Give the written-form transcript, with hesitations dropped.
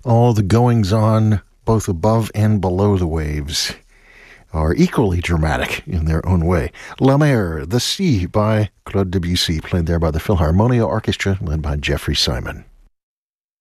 All the goings-on, both above and below the waves, are equally dramatic in their own way. La Mer, The Sea by Claude Debussy, played there by the Philharmonia Orchestra, led by Jeffrey Simon.